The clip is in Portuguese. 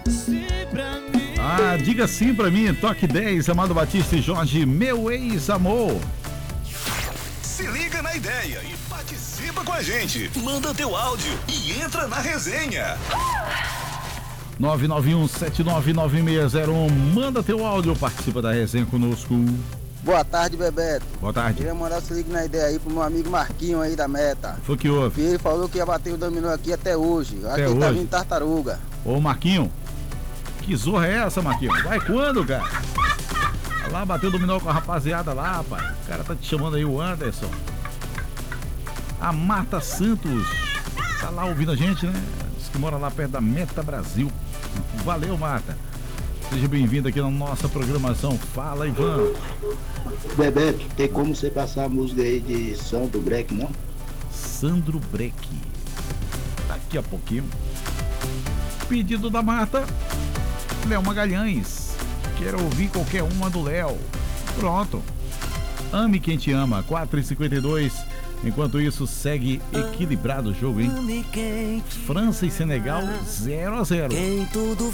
Ah, diga sim pra mim, toque 10, Amado Batista e Jorge, meu ex-amor. Se liga na ideia e participa com a gente. Manda teu áudio e entra na resenha. 991799601, manda teu áudio, participa da resenha conosco. Boa tarde, Bebeto. Boa tarde. Queria mandar Se Liga na Ideia aí pro meu amigo Marquinho aí da Meta. Foi que houve? Ele falou que ia bater o dominó aqui até hoje. Até aqui hoje? Tá vindo tartaruga. Ô Marquinho, que zorra é essa, Marquinho? Vai quando, cara? Vai lá, bateu o dominó com a rapaziada lá, rapaz. O cara tá te chamando aí, o Anderson. A Marta Santos tá lá ouvindo a gente, né? Diz que mora lá perto da Meta Brasil. Valeu, Marta. Seja bem-vindo aqui na nossa programação. Fala, Ivan. Bebeto, tem como você passar a música aí de Sandro Breck, não? Sandro Breck. Daqui a pouquinho. Pedido da Marta. Léo Magalhães. Quero ouvir qualquer uma do Léo. Pronto. Ame quem te ama. 4h52. Enquanto isso, segue equilibrado o jogo, hein? França e Senegal 0-0. Quem tudo